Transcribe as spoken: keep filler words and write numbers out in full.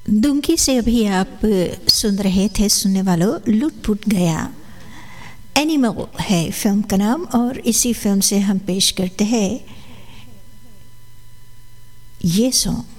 दुंकी से अभी आप सुन रहे थे, सुनने वालों, लुट पुट गया। एनिमल है फिल्म का नाम, और इसी फिल्म से हम पेश करते हैं ये सॉन्ग।